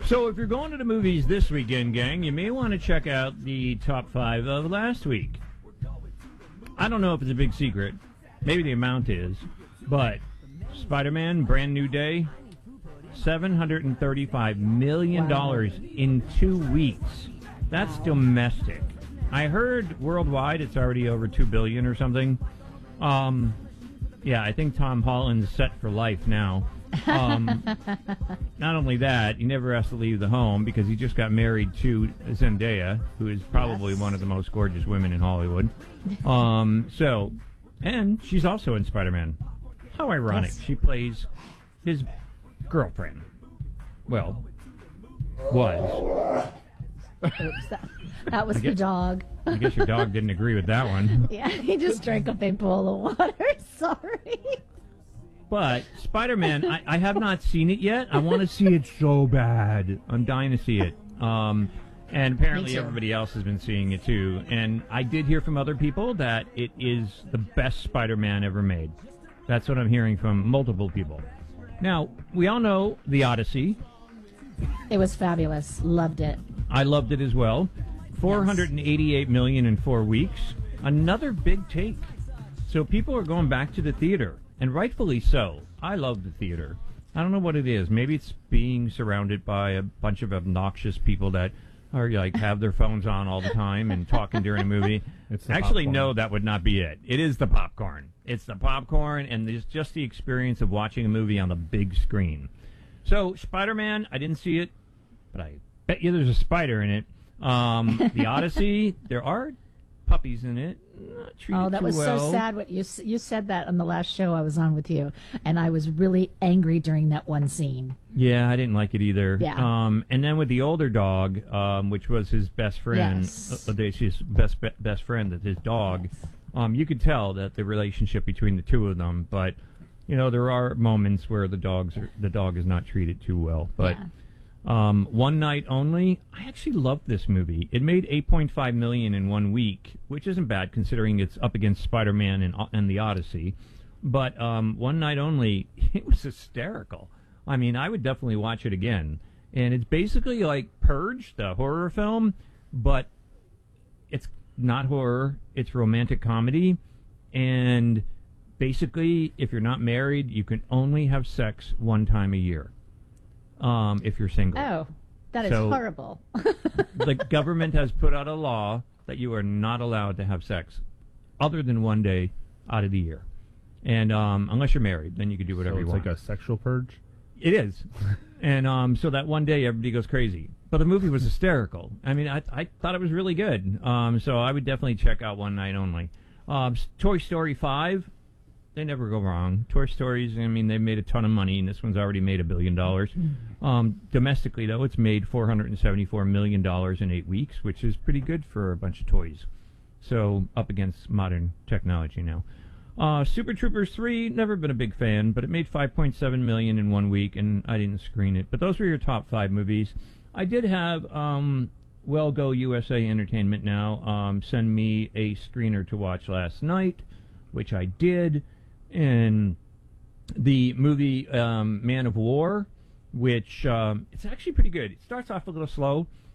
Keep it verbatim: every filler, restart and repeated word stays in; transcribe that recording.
So if you're going to the movies this weekend, gang, you may want to check out the top five of last week. I don't know if it's a big secret. Maybe the amount is. But Spider-Man, Brand New Day, seven hundred thirty-five million dollars wow. in two weeks. That's domestic. I heard worldwide it's already over two billion dollars or something. Um, yeah, I think Tom Holland's set for life now. Um, not only that, he never has to leave the home because he just got married to Zendaya, who is probably yes. one of the most gorgeous women in Hollywood. Um, so, and she's also in Spider-Man. How ironic. Yes. She plays his girlfriend. Well, was. Oops, that, that was guess, the dog. I guess your dog didn't agree with that one. Yeah, he just drank a big bowl of water. Sorry. But Spider-Man, I, I have not seen it yet. I want to see it so bad. I'm dying to see it. Um, and apparently everybody else has been seeing it too. And I did hear from other people that it is the best Spider-Man ever made. That's what I'm hearing from multiple people. Now, we all know The Odyssey. It was fabulous. Loved it. I loved it as well. four hundred eighty-eight million dollars in four weeks. Another big take. So people are going back to the theater, and rightfully so. I love the theater. I don't know what it is. Maybe it's being surrounded by a bunch of obnoxious people that are like have their phones on all the time and talking during a movie. It's Actually, popcorn. No, that would not be it. It is the popcorn. It's the popcorn, and there's just the experience of watching a movie on the big screen. So, Spider-Man, I didn't see it, but I bet you there's a spider in it. Um, the Odyssey, there are puppies in it. Not oh, that was well. so sad. What you you said that on the last show I was on with you, and I was really angry during that one scene. Yeah, I didn't like it either. Yeah. Um, and then with the older dog, um, which was his best friend, yes. uh, his best best friend, that his dog. Um, you could tell that the relationship between the two of them, but you know there are moments where the dogs are, the dog is not treated too well. But yeah. um, One Night Only, I actually loved this movie. It made eight point five million dollars in one week, which isn't bad considering it's up against Spider-Man and and the Odyssey. But um, One Night Only, it was hysterical. I mean, I would definitely watch it again. And it's basically like Purge, the horror film, but it's not horror, it's romantic comedy, and basically, if you're not married, you can only have sex one time a year, um, if you're single. Oh, that is so horrible. The government has put out a law that you are not allowed to have sex other than one day out of the year. And um, unless you're married, then you can do whatever so you it's want. like a sexual purge? It is. And um, so that one day, everybody goes crazy. But the movie was hysterical. I mean, I, I thought it was really good. Um, so I would definitely check out One Night Only. Um, Toy Story five, they never go wrong. Toy Stories, I mean, they made a ton of money, and this one's already made a billion dollars. Um, domestically, though, it's made four hundred seventy-four million dollars in eight weeks, which is pretty good for a bunch of toys. So up against modern technology now. Uh, Super Troopers three, never been a big fan, but it made five point seven million dollars in one week, and I didn't screen it. But those were your top five movies. I did have um, Well Go U S A Entertainment now um, send me a screener to watch last night, which I did, and the movie um, Man of War, which um, it's actually pretty good. It starts off a little slow,